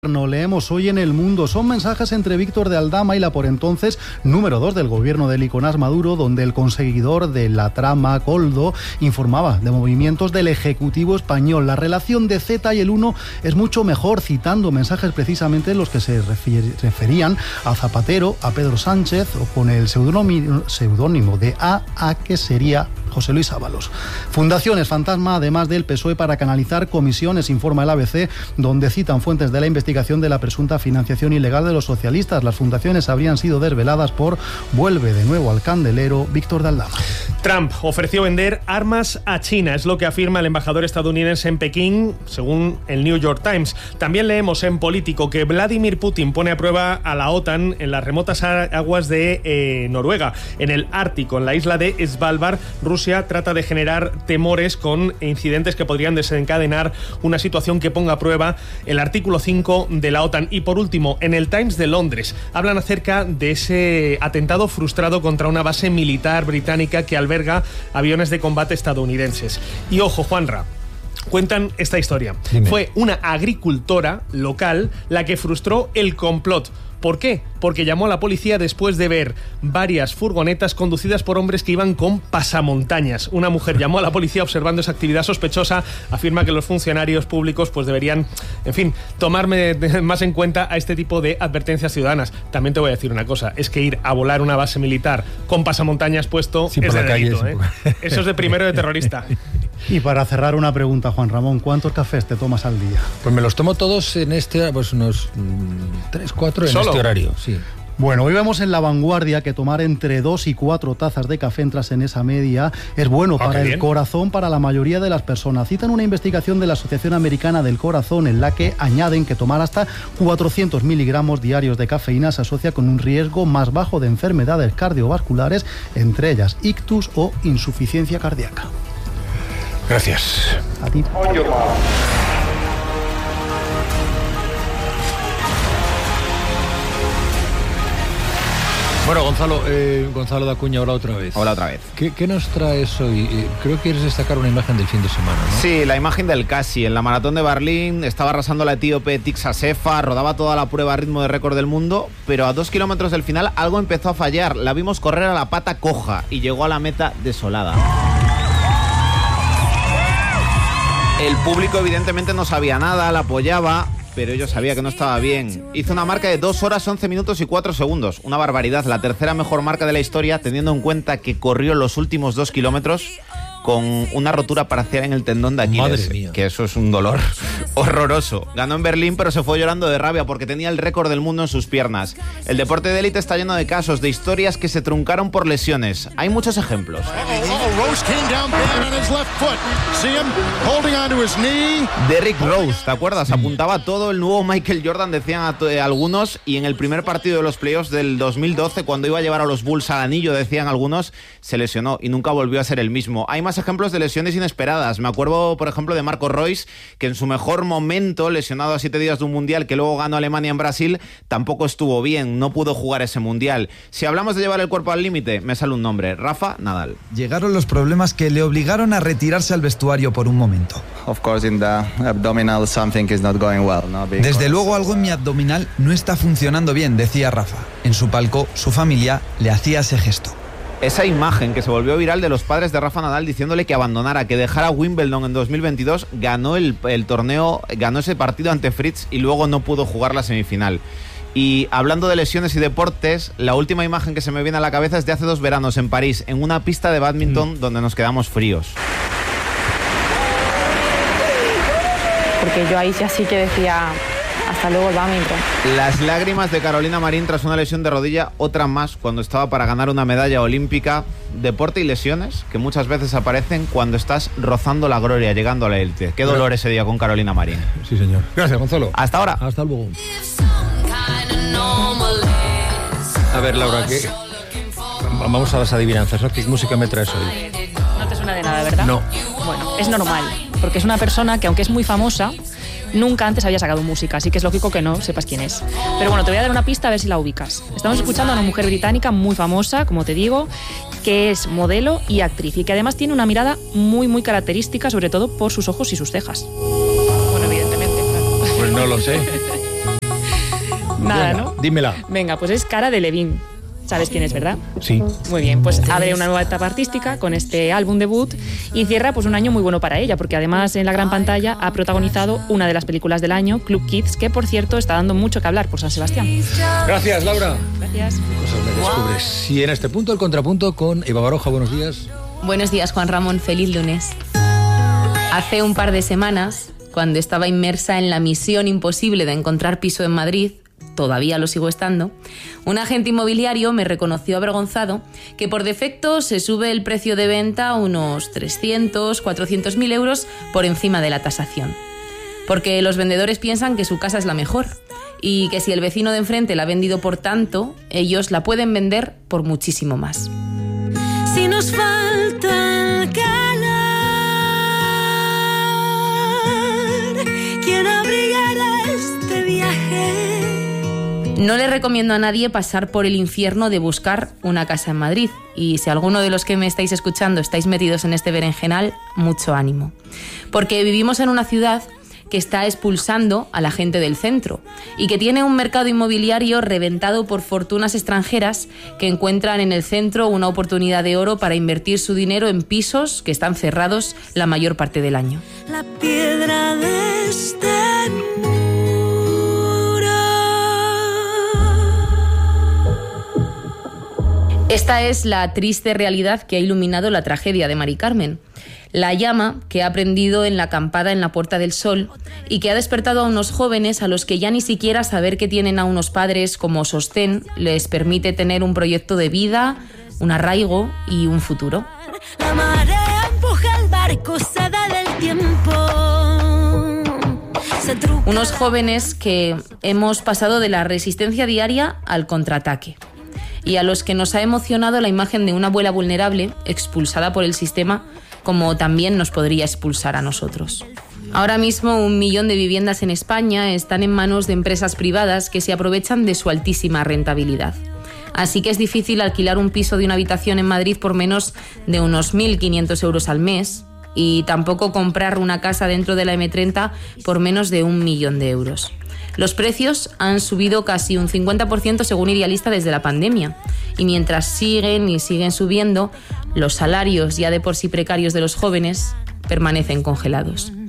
No leemos hoy en El Mundo. Son mensajes entre Víctor de Aldama y la por entonces número 2 del gobierno de Nicolás Maduro, donde el conseguidor de la trama, Koldo, informaba de movimientos del Ejecutivo español. La relación de Z y el 1 es mucho mejor, citando mensajes precisamente en los que se referían a Zapatero, a Pedro Sánchez o con el seudónimo de A, que sería José Luis Ábalos. Fundaciones fantasma, además del PSOE, para canalizar comisiones, informa el ABC, donde citan fuentes de la investigación de la presunta financiación ilegal de los socialistas. Las fundaciones habrían sido desveladas por, vuelve de nuevo al candelero, Víctor de Aldama. Trump ofreció vender armas a China, es lo que afirma el embajador estadounidense en Pekín, según el New York Times. También leemos en Político que Vladimir Putin pone a prueba a la OTAN en las remotas aguas de Noruega. En el Ártico, en la isla de Svalbard, Rusia trata de generar temores con incidentes que podrían desencadenar una situación que ponga a prueba el artículo 5 de la OTAN. Y por último, en el Times de Londres hablan acerca de ese atentado frustrado contra una base militar británica que alberga aviones de combate estadounidenses. Y ojo, Juanra, cuentan esta historia. Dime. Fue una agricultora local la que frustró el complot. ¿Por qué? Porque llamó a la policía después de ver varias furgonetas conducidas por hombres que iban con pasamontañas. Una mujer llamó a la policía observando esa actividad sospechosa. Afirma que los funcionarios públicos pues deberían, en fin, tomar más en cuenta a este tipo de advertencias ciudadanas. También te voy a decir una cosa, es que ir a volar una base militar con pasamontañas puesto sí, es de delito, calle, Eso es de primero de terrorista. Y para cerrar, una pregunta, Juan Ramón, ¿cuántos cafés te tomas al día? Pues me los tomo todos en pues unos 3, 4 en ¿Solo? este horario, sí. Bueno, hoy vemos en La Vanguardia que tomar entre 2 y 4 tazas de café, entras en esa media, es bueno para el corazón, para la mayoría de las personas. Citan una investigación de la Asociación Americana del Corazón en la que añaden que tomar hasta 400 miligramos diarios de cafeína se asocia con un riesgo más bajo de enfermedades cardiovasculares, entre ellas ictus o insuficiencia cardíaca. Gracias. A ti. Bueno, Gonzalo da Acuña, hola otra vez. Hola otra vez. ¿Qué nos traes hoy? Creo que quieres destacar una imagen del fin de semana, ¿no? Sí, la imagen del Casi. En la maratón de Berlín estaba arrasando la etíope Tixa Sefa, rodaba toda la prueba a ritmo de récord del mundo, pero a 2 kilómetros del final algo empezó a fallar. La vimos correr a la pata coja y llegó a la meta desolada. El público evidentemente no sabía nada, la apoyaba, pero yo sabía que no estaba bien. Hizo una marca de 2 horas, 11 minutos y 4 segundos. Una barbaridad, la tercera mejor marca de la historia, teniendo en cuenta que corrió los últimos 2 kilómetros con una rotura parcial en el tendón de Aquiles. Madre mía. Que eso es un dolor horroroso. Ganó en Berlín, pero se fue llorando de rabia porque tenía el récord del mundo en sus piernas. El deporte de élite está lleno de casos, de historias que se truncaron por lesiones. Hay muchos ejemplos. Derrick Rose, ¿te acuerdas? Apuntaba todo el nuevo Michael Jordan, decían algunos, y en el primer partido de los playoffs del 2012, cuando iba a llevar a los Bulls al anillo, decían algunos, se lesionó y nunca volvió a ser el mismo. Hay más ejemplos de lesiones inesperadas. Me acuerdo, por ejemplo, de Marco Reus, que en su mejor momento, lesionado a 7 días de un mundial que luego ganó Alemania en Brasil, tampoco estuvo bien, no pudo jugar ese mundial. Si hablamos de llevar el cuerpo al límite, me sale un nombre: Rafa Nadal. Llegaron los problemas que le obligaron a retirarse al vestuario por un momento. Desde luego algo en mi abdominal no está funcionando bien, decía Rafa. En su palco, su familia le hacía ese gesto. Esa imagen que se volvió viral de los padres de Rafa Nadal diciéndole que abandonara, que dejara Wimbledon en 2022, ganó el torneo, ganó ese partido ante Fritz y luego no pudo jugar la semifinal. Y hablando de lesiones y deportes, la última imagen que se me viene a la cabeza es de hace 2 veranos en París, en una pista de bádminton donde nos quedamos fríos. Porque yo ahí sí que decía: hasta luego el bádminton. Las lágrimas de Carolina Marín tras una lesión de rodilla, otra más cuando estaba para ganar una medalla olímpica. Deporte y lesiones que muchas veces aparecen cuando estás rozando la gloria, llegando a la élite. Qué dolor ese día con Carolina Marín. Sí, señor. Gracias, Gonzalo. Hasta ahora. Hasta luego. A ver, Laura, vamos a las adivinanzas, ¿no? ¿Qué música me traes hoy? No te suena de nada, ¿verdad? No. Bueno, es normal, porque es una persona que, aunque es muy famosa, nunca antes había sacado música, así que es lógico que no sepas quién es. Pero bueno, te voy a dar una pista a ver si la ubicas. Estamos escuchando a una mujer británica muy famosa, como te digo, que es modelo y actriz, y que además tiene una mirada muy, muy característica, sobre todo por sus ojos y sus cejas. Bueno, evidentemente, claro. Pues no lo sé. Nada, ¿no? Dímela. Venga, pues es Cara Delevingne. ¿Sabes quién es, verdad? Sí. Muy bien, pues abre una nueva etapa artística con este álbum debut y cierra pues un año muy bueno para ella, porque además en la gran pantalla ha protagonizado una de las películas del año, Club Kids, que por cierto está dando mucho que hablar por San Sebastián. Gracias, Laura. Gracias. Cosas me descubres. Y en este punto, el contrapunto con Eva Baroja. Buenos días. Buenos días, Juan Ramón. Feliz lunes. Hace un par de semanas, cuando estaba inmersa en la misión imposible de encontrar piso en Madrid, todavía lo sigo estando, un agente inmobiliario me reconoció avergonzado que por defecto se sube el precio de venta a unos 300, 400.000 euros por encima de la tasación. Porque los vendedores piensan que su casa es la mejor y que si el vecino de enfrente la ha vendido por tanto, ellos la pueden vender por muchísimo más. Si nos falta el calor, ¿quién abrigará este viaje? No le recomiendo a nadie pasar por el infierno de buscar una casa en Madrid. Y si alguno de los que me estáis escuchando estáis metidos en este berenjenal, mucho ánimo. Porque vivimos en una ciudad que está expulsando a la gente del centro y que tiene un mercado inmobiliario reventado por fortunas extranjeras que encuentran en el centro una oportunidad de oro para invertir su dinero en pisos que están cerrados la mayor parte del año. La piedra de este muro. Esta es la triste realidad que ha iluminado la tragedia de Mari Carmen. La llama que ha prendido en la acampada en la Puerta del Sol y que ha despertado a unos jóvenes a los que ya ni siquiera saber que tienen a unos padres como sostén les permite tener un proyecto de vida, un arraigo y un futuro. La marea empuja el barco, se da del tiempo. Unos jóvenes que hemos pasado de la resistencia diaria al contraataque. Y a los que nos ha emocionado la imagen de una abuela vulnerable expulsada por el sistema, como también nos podría expulsar a nosotros. Ahora mismo 1 millón de viviendas en España están en manos de empresas privadas que se aprovechan de su altísima rentabilidad. Así que es difícil alquilar un piso de una habitación en Madrid por menos de unos 1.500 euros al mes y tampoco comprar una casa dentro de la M30 por menos de 1 millón de euros. Los precios han subido casi un 50% según Idealista desde la pandemia. Y mientras siguen subiendo, los salarios ya de por sí precarios de los jóvenes permanecen congelados.